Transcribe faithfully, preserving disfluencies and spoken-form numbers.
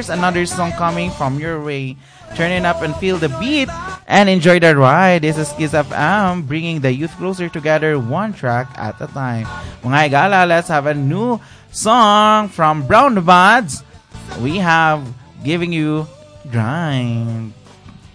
here's another song coming from your way. Turn it up and feel the beat and enjoy the ride. This is Kiss F M, bringing the youth closer together one track at a time. Mga igala, let's have a new song from Brown Buds. We have giving you Grind.